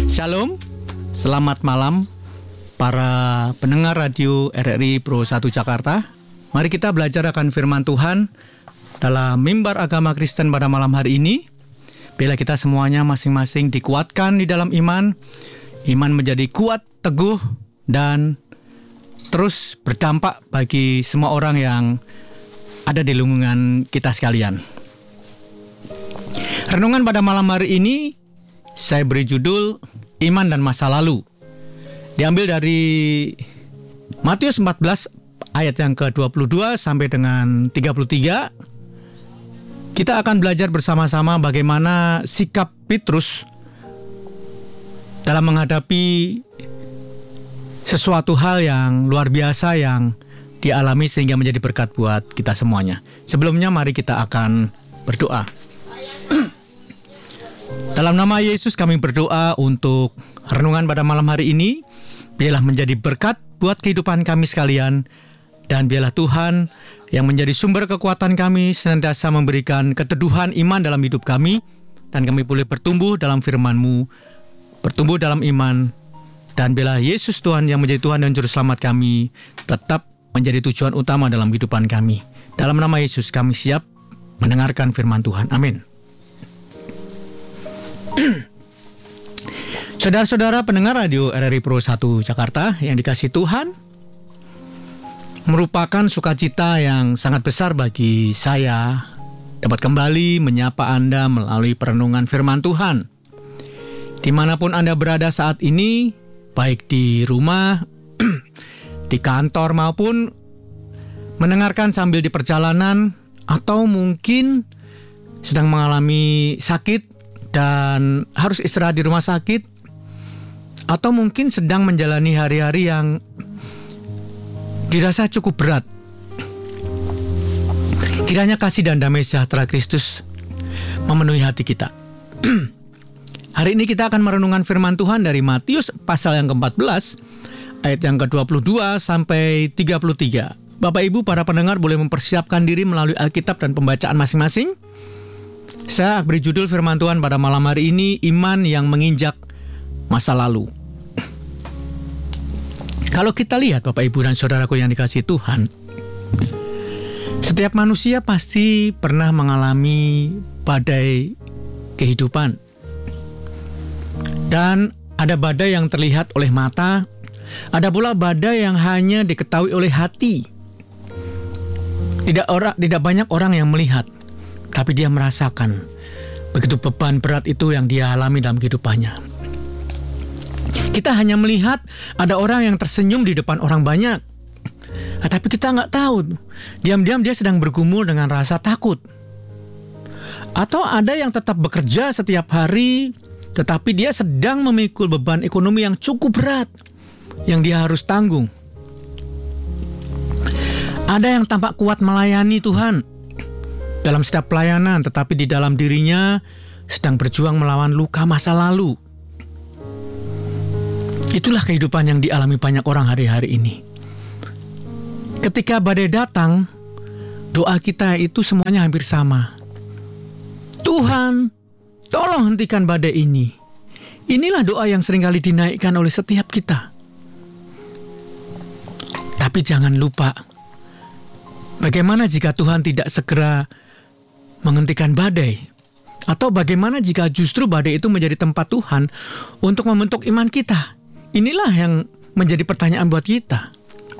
Shalom, selamat malam para pendengar radio RRI Pro 1 Jakarta. Mari kita belajar akan firman Tuhan dalam mimbar agama Kristen pada malam hari ini. Bila kita semuanya masing-masing dikuatkan di dalam iman menjadi kuat, teguh, dan terus berdampak bagi semua orang yang ada di lingkungan kita sekalian. Renungan pada malam hari ini saya beri judul Iman dan Masa Lalu. Diambil dari Matius 14 ayat yang ke-22 sampai dengan 33. Kita akan belajar bersama-sama bagaimana sikap Petrus dalam menghadapi sesuatu hal yang luar biasa yang dialami sehingga menjadi berkat buat kita semuanya. Sebelumnya mari kita akan berdoa. Dalam nama Yesus kami berdoa untuk renungan pada malam hari ini. Biarlah menjadi berkat buat kehidupan kami sekalian. Dan biarlah Tuhan yang menjadi sumber kekuatan kami senantiasa memberikan keteduhan iman dalam hidup kami. Dan kami boleh bertumbuh dalam firman-Mu, bertumbuh dalam iman. Dan biarlah Yesus Tuhan yang menjadi Tuhan dan Juru Selamat kami tetap menjadi tujuan utama dalam kehidupan kami. Dalam nama Yesus kami siap mendengarkan firman Tuhan. Amin. Saudara-saudara pendengar radio RRI Pro 1 Jakarta yang dikasihi Tuhan, merupakan sukacita yang sangat besar bagi saya dapat kembali menyapa Anda melalui perenungan firman Tuhan. Dimanapun Anda berada saat ini, baik di rumah, di kantor maupun mendengarkan sambil di perjalanan, atau mungkin sedang mengalami sakit dan harus istirahat di rumah sakit, atau mungkin sedang menjalani hari-hari yang dirasa cukup berat. Kiranya kasih dan damai sejahtera Kristus memenuhi hati kita. Hari ini kita akan merenungkan firman Tuhan dari Matius pasal yang ke-14 ayat yang ke-22 sampai 33. Bapak Ibu para pendengar boleh mempersiapkan diri melalui Alkitab dan pembacaan masing-masing. Saya beri judul firman Tuhan pada malam hari ini, Iman yang Menginjak Masa Lalu. Kalau kita lihat Bapak Ibu dan Saudaraku yang dikasihi Tuhan, setiap manusia pasti pernah mengalami badai kehidupan. Dan ada badai yang terlihat oleh mata, ada pula badai yang hanya diketahui oleh hati. Tidak banyak orang yang melihat, tapi dia merasakan begitu beban berat itu yang dia alami dalam kehidupannya. Kita hanya melihat ada orang yang tersenyum di depan orang banyak, tapi kita nggak tahu, diam-diam dia sedang bergumul dengan rasa takut. Atau ada yang tetap bekerja setiap hari, tetapi dia sedang memikul beban ekonomi yang cukup berat yang dia harus tanggung. Ada yang tampak kuat melayani Tuhan dalam setiap pelayanan, tetapi di dalam dirinya sedang berjuang melawan luka masa lalu. Itulah kehidupan yang dialami banyak orang hari-hari ini. Ketika badai datang, doa kita itu semuanya hampir sama. Tuhan, tolong hentikan badai ini. Inilah doa yang seringkali dinaikkan oleh setiap kita. Tapi jangan lupa, bagaimana jika Tuhan tidak segera menghentikan badai? Atau bagaimana jika justru badai itu menjadi tempat Tuhan untuk membentuk iman kita? Inilah yang menjadi pertanyaan buat kita.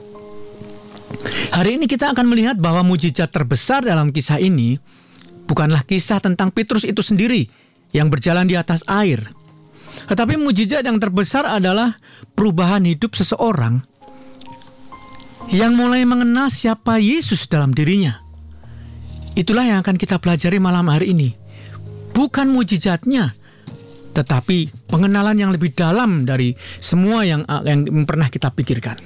Hari ini kita akan melihat bahwa mujizat terbesar dalam kisah ini bukanlah kisah tentang Petrus itu sendiri yang berjalan di atas air. Tetapi mujizat yang terbesar adalah perubahan hidup seseorang yang mulai mengenal siapa Yesus dalam dirinya. Itulah yang akan kita pelajari malam hari ini. Bukan mujizatnya, tetapi pengenalan yang lebih dalam dari semua yang pernah kita pikirkan.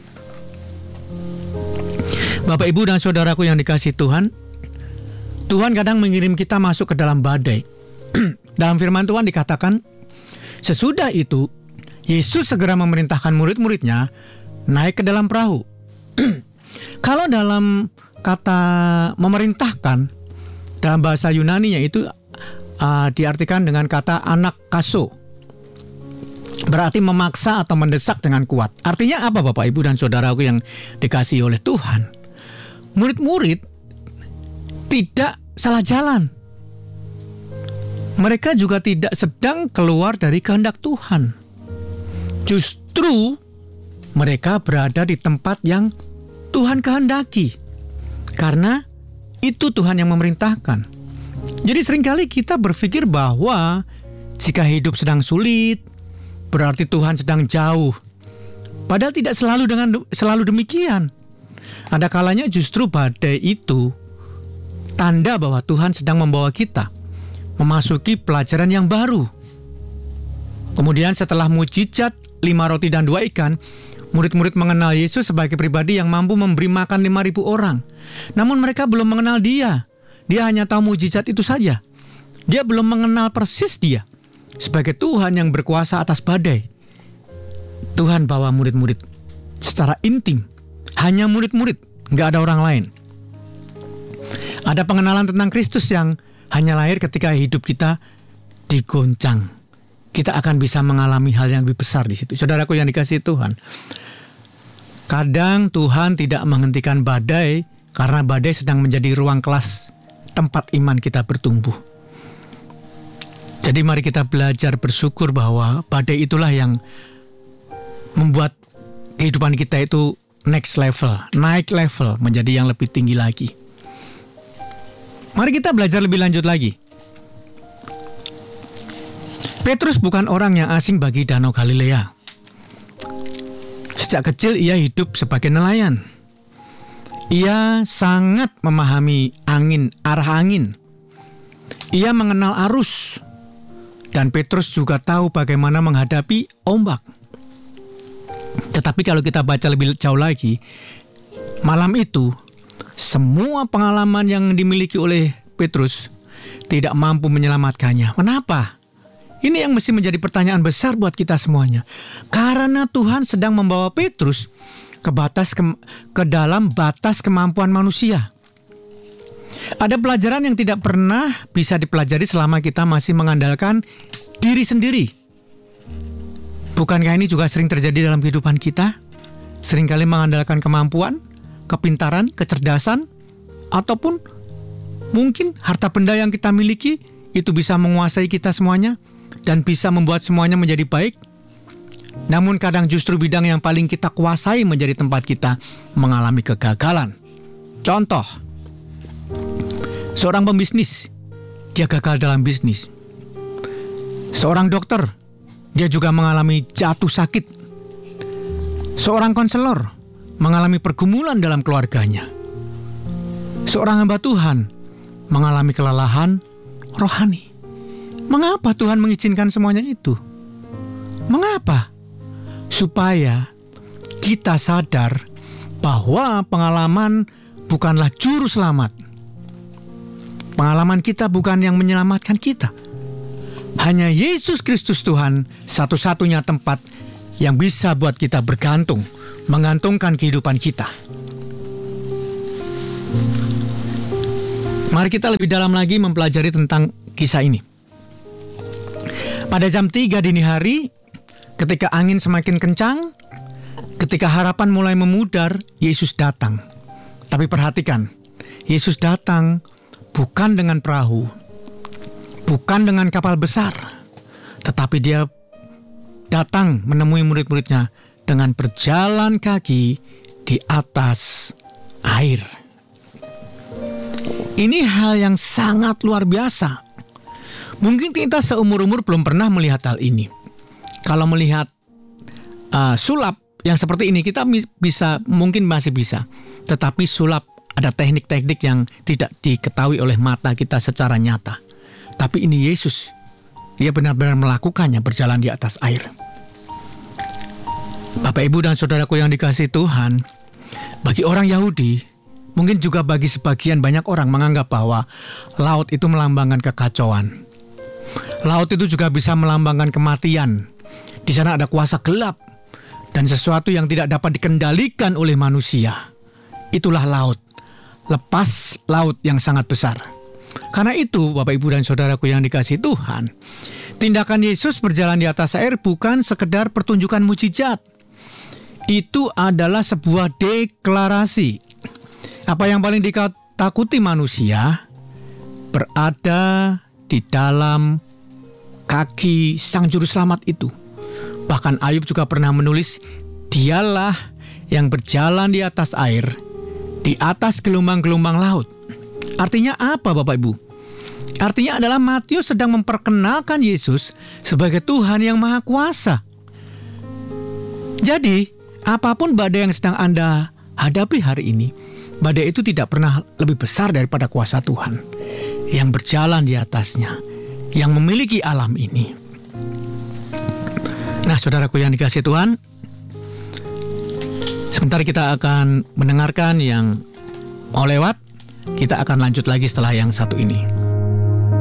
Bapak, Ibu, dan Saudaraku yang dikasihi Tuhan, Tuhan kadang mengirim kita masuk ke dalam badai. Dalam firman Tuhan dikatakan, sesudah itu Yesus segera memerintahkan murid-muridnya naik ke dalam perahu. Kalau dalam kata memerintahkan, dalam bahasa Yunani-nya itu diartikan dengan kata anakaso. berarti memaksa atau mendesak dengan kuat. Artinya apa Bapak Ibu dan Saudaraku yang dikasihi oleh Tuhan? Murid-murid tidak salah jalan. Mereka juga tidak sedang keluar dari kehendak Tuhan. Justru mereka berada di tempat yang Tuhan kehendaki. Karena itu Tuhan yang memerintahkan. Jadi seringkali kita berpikir bahwa jika hidup sedang sulit, berarti Tuhan sedang jauh. Padahal tidak selalu demikian. Ada kalanya justru badai itu tanda bahwa Tuhan sedang membawa kita memasuki pelajaran yang baru. Kemudian setelah mujizat 5 roti dan 2 ikan, murid-murid mengenal Yesus sebagai pribadi yang mampu memberi makan 5.000 orang. Namun mereka belum mengenal Dia. Dia hanya tahu mujizat itu saja. Dia belum mengenal persis Dia sebagai Tuhan yang berkuasa atas badai. Tuhan bawa murid-murid secara intim. Hanya murid-murid, nggak ada orang lain. Ada pengenalan tentang Kristus yang hanya lahir ketika hidup kita digoncang. Kita akan bisa mengalami hal yang lebih besar di situ. Saudaraku yang dikasihi Tuhan, kadang Tuhan tidak menghentikan badai karena badai sedang menjadi ruang kelas tempat iman kita bertumbuh. Jadi mari kita belajar bersyukur bahwa badai itulah yang membuat kehidupan kita itu next level, naik level menjadi yang lebih tinggi lagi. Mari kita belajar lebih lanjut lagi. Petrus bukan orang yang asing bagi Danau Galilea. Sejak kecil ia hidup sebagai nelayan. Ia sangat memahami arah angin. Ia mengenal arus. Dan Petrus juga tahu bagaimana menghadapi ombak. Tetapi kalau kita baca lebih jauh lagi, malam itu semua pengalaman yang dimiliki oleh Petrus tidak mampu menyelamatkannya. Kenapa? Ini yang mesti menjadi pertanyaan besar buat kita semuanya. Karena Tuhan sedang membawa Petrus ke dalam batas kemampuan manusia. Ada pelajaran yang tidak pernah bisa dipelajari selama kita masih mengandalkan diri sendiri. Bukankah ini juga sering terjadi dalam kehidupan kita? Seringkali mengandalkan kemampuan, kepintaran, kecerdasan, ataupun mungkin harta benda yang kita miliki itu bisa menguasai kita semuanya dan bisa membuat semuanya menjadi baik. Namun kadang justru bidang yang paling kita kuasai menjadi tempat kita mengalami kegagalan. Contoh, seorang pembisnis, dia gagal dalam bisnis. Seorang dokter, dia juga mengalami jatuh sakit. Seorang konselor mengalami pergumulan dalam keluarganya. Seorang hamba Tuhan mengalami kelelahan rohani. Mengapa Tuhan mengizinkan semuanya itu? Mengapa? Supaya kita sadar bahwa pengalaman bukanlah juru selamat. Pengalaman kita bukan yang menyelamatkan kita. Hanya Yesus Kristus Tuhan satu-satunya tempat yang bisa buat kita bergantung, menggantungkan kehidupan kita. Mari kita lebih dalam lagi mempelajari tentang kisah ini. Pada jam 3 dini hari, ketika angin semakin kencang, ketika harapan mulai memudar, Yesus datang. Tapi perhatikan, Yesus datang bukan dengan perahu, bukan dengan kapal besar, tetapi dia datang menemui murid-muridnya dengan berjalan kaki di atas air. Ini hal yang sangat luar biasa. Mungkin kita seumur-umur belum pernah melihat hal ini. Kalau melihat sulap yang seperti ini kita mungkin masih bisa. Tetapi sulap ada teknik-teknik yang tidak diketahui oleh mata kita secara nyata. Tapi ini Yesus, dia benar-benar melakukannya berjalan di atas air. Bapak, Ibu, dan saudaraku yang dikasihi Tuhan, bagi orang Yahudi, mungkin juga bagi sebagian banyak orang menganggap bahwa laut itu melambangkan kekacauan. Laut itu juga bisa melambangkan kematian. Di sana ada kuasa gelap dan sesuatu yang tidak dapat dikendalikan oleh manusia. Itulah laut. Lepas laut yang sangat besar. Karena itu, Bapak, Ibu, dan saudaraku yang dikasihi Tuhan, Tindakan Yesus berjalan di atas air bukan sekedar pertunjukan mujizat. Itu adalah sebuah deklarasi. Apa yang paling ditakuti manusia berada di dalam kaki Sang Juru Selamat itu. Bahkan Ayub juga pernah menulis, dialah yang berjalan di atas air, di atas gelombang-gelombang laut. Artinya apa Bapak Ibu? Artinya adalah Matius sedang memperkenalkan Yesus sebagai Tuhan yang Maha Kuasa. Jadi, apapun badai yang sedang Anda hadapi hari ini, badai itu tidak pernah lebih besar daripada kuasa Tuhan yang berjalan di atasnya, yang memiliki alam ini. Nah, saudaraku yang dikasihi Tuhan, sebentar kita akan mendengarkan yang mau lewat. Kita akan lanjut lagi setelah yang satu ini.